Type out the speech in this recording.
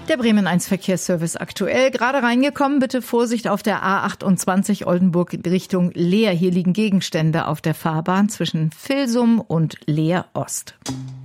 Der Bremen 1 Verkehrsservice aktuell. Gerade reingekommen, bitte Vorsicht auf der A28 Oldenburg Richtung Leer. Hier liegen Gegenstände auf der Fahrbahn zwischen Vilsum und Leer Ost.